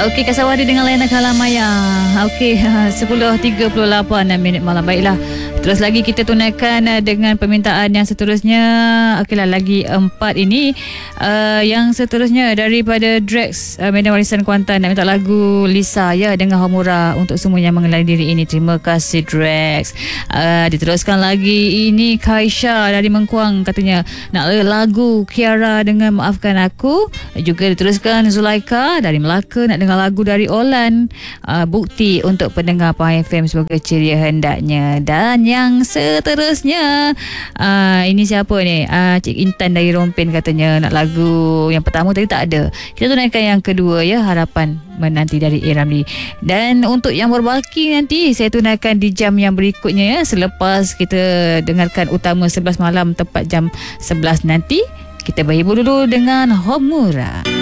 Okey, Kasawari dengan Lena Kalamaya. Okey, 10.38 minit malam. Baiklah, terus lagi kita tunaikan dengan permintaan yang seterusnya. Okeylah, lagi 4 ini. Yang seterusnya daripada Drex, Medan Warisan Kuantan, nak minta lagu Lisa ya dengan Homura untuk semua yang mengenali diri ini. Terima kasih Drex. Diteruskan lagi, ini Kaisha dari Mengkuang, katanya nak lagu Kiara dengan Maafkan Aku. Juga diteruskan Zulaika dari Melaka, nak dengar lagu dari Olan, Bukti untuk pendengar Pahang FM, semoga ceria hendaknya. Dan yang seterusnya, ini siapa ni? Cik Intan dari Rompin, katanya nak lagu yang pertama tadi tak ada. Kita tunaikan yang kedua ya, Harapan Menanti dari A. Ramli. Dan untuk yang berbaki nanti saya tunaikan di jam yang berikutnya ya, selepas kita dengarkan utama 11 malam tepat jam 11 nanti. Kita berhibur dulu dengan Homura.